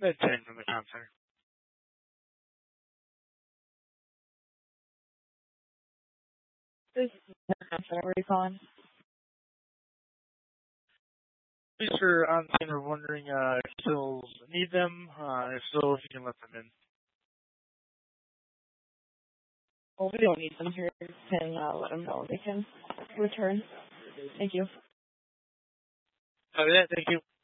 That's 10 from the town center. This is the center. Where are you calling? Please, sir, on scene, we're wondering if you still need them. If so, if you can let them in. Well, we don't need them here. Can let them know they can return. Thank you. Yeah, thank you.